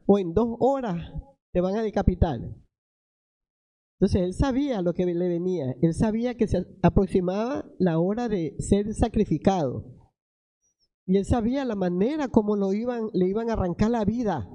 o en 2 horas te van a decapitar. Entonces él sabía lo que le venía, él sabía que se aproximaba la hora de ser sacrificado. Y él sabía la manera como le iban a arrancar la vida.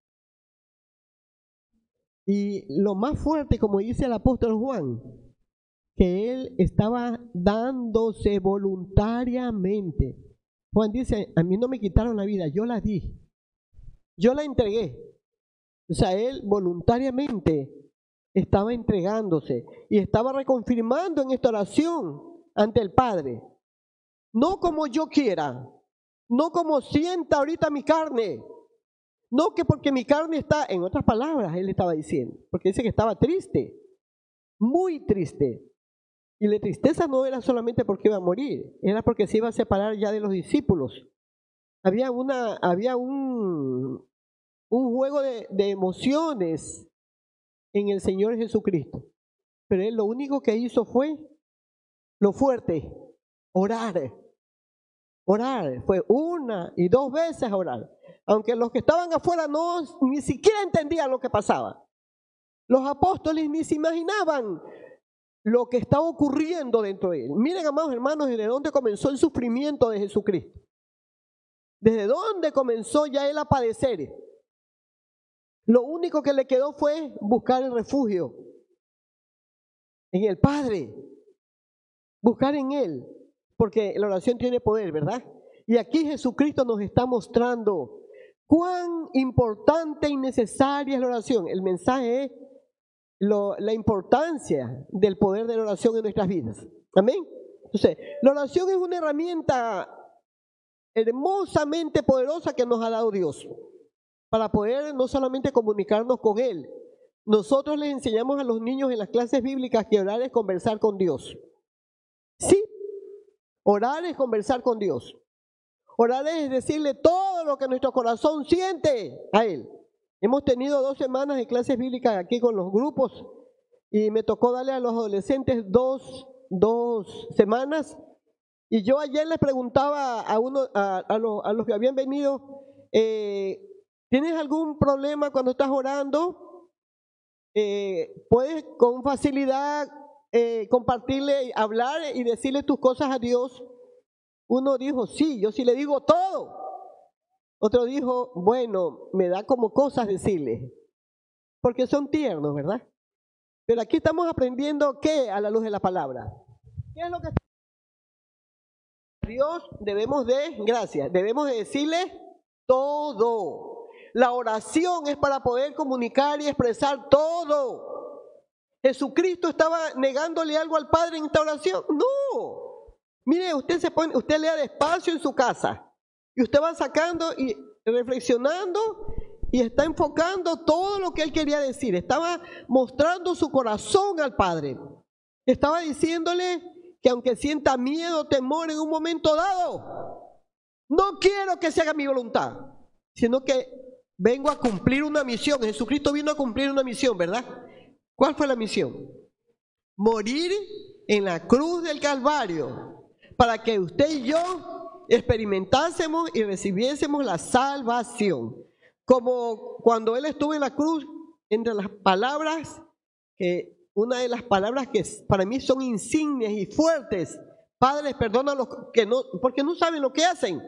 Y lo más fuerte, como dice el apóstol Juan, que él estaba dándose voluntariamente. Juan dice, a mí no me quitaron la vida, yo la di, yo la entregué. O sea, él voluntariamente estaba entregándose y estaba reconfirmando en esta oración ante el Padre. No como yo quiera, no como sienta ahorita mi carne, no que porque mi carne está, en otras palabras, él estaba diciendo, porque dice que estaba triste, muy triste. Y la tristeza no era solamente porque iba a morir, era porque se iba a separar ya de los discípulos. Había un juego de emociones en el Señor Jesucristo. Pero él lo único que hizo fue lo fuerte, orar. Orar, fue 1 y 2 veces a orar. Aunque los que estaban afuera ni siquiera entendían lo que pasaba. Los apóstoles ni se imaginaban lo que estaba ocurriendo dentro de él. Miren, amados hermanos, desde dónde comenzó el sufrimiento de Jesucristo. Desde dónde comenzó ya él a padecer. Lo único que le quedó fue buscar el refugio en el Padre. Buscar en Él. Porque la oración tiene poder, ¿verdad? Y aquí Jesucristo nos está mostrando cuán importante y necesaria es la oración. El mensaje es la importancia del poder de la oración en nuestras vidas. Amén. Entonces, la oración es una herramienta hermosamente poderosa que nos ha dado Dios para poder no solamente comunicarnos con Él. Nosotros les enseñamos a los niños en las clases bíblicas que orar es conversar con Dios. Sí, orar es conversar con Dios. Orar es decirle todo lo que nuestro corazón siente a Él. Hemos tenido 2 semanas de clases bíblicas aquí con los grupos y me tocó darle a los adolescentes dos semanas. Y yo ayer les preguntaba a los que habían venido, ¿tienes algún problema cuando estás orando? ¿Puedes con facilidad compartirle, hablar y decirle tus cosas a Dios? Uno dijo, sí, yo sí le digo todo. Otro dijo, bueno, me da como cosas decirle, porque son tiernos, ¿verdad? Pero aquí estamos aprendiendo ¿qué? A la luz de la palabra. ¿Qué es lo que Dios debemos de decirle todo? La oración es para poder comunicar y expresar todo. ¿Jesucristo estaba negándole algo al Padre en esta oración? No. Mire, usted lea despacio en su casa y usted va sacando y reflexionando y está enfocando todo lo que él quería decir. Estaba mostrando su corazón al Padre. Estaba diciéndole que aunque sienta miedo, temor en un momento dado, no quiero que se haga mi voluntad, sino que vengo a cumplir una misión. Jesucristo vino a cumplir una misión, ¿verdad? ¿Cuál fue la misión? Morir en la cruz del Calvario para que usted y yo experimentásemos y recibiésemos la salvación. Como cuando Él estuvo en la cruz, entre las palabras, una de las palabras que para mí son insignes y fuertes: Padre, perdona a los que no, porque no saben lo que hacen.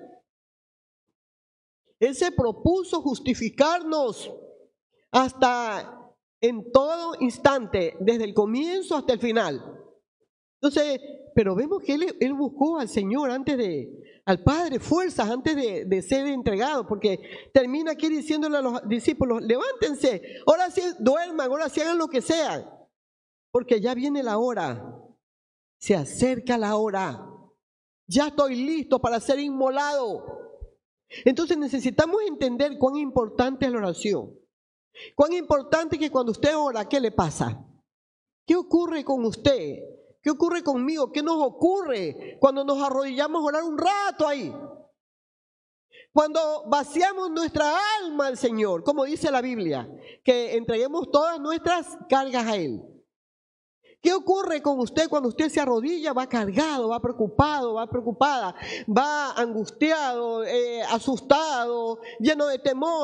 Él se propuso justificarnos hasta en todo instante, desde el comienzo hasta el final. Entonces, pero vemos que él buscó al Señor al Padre, fuerzas antes de ser entregado, porque termina aquí diciéndole a los discípulos: levántense, ahora sí duerman, ahora sí hagan lo que sea, porque ya viene la hora, se acerca la hora, ya estoy listo para ser inmolado. Entonces necesitamos entender cuán importante es la oración, cuán importante es que cuando usted ora, ¿qué le pasa? ¿Qué ocurre con usted? ¿Qué ocurre conmigo? ¿Qué nos ocurre cuando nos arrodillamos a orar un rato ahí? Cuando vaciamos nuestra alma al Señor, como dice la Biblia, que entreguemos todas nuestras cargas a Él. ¿Qué ocurre con usted cuando usted se arrodilla? Va cargado, va preocupado, va preocupada, va angustiado, asustado, lleno de temor.